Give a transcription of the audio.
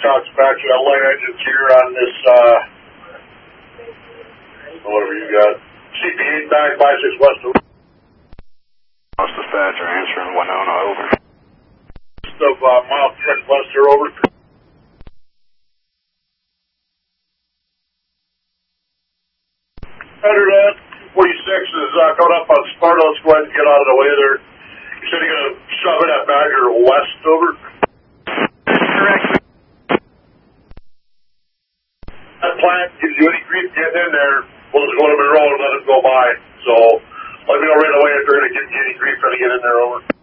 Cox Factory. Light engines here on this, whatever you got. CP8 956 West. Most dispatcher answering Winona, over. Of Mount Trent Buster, over. Under that, 46 is coming up on Sparta. Let's go ahead and get out of the way there. You said you're going to shove it at Badger West, over? Correct. That plant gives you any grief getting in there. We'll just go to Monroe and let it go by. So let me know right away if they're going to give you any grief trying to get in there, over.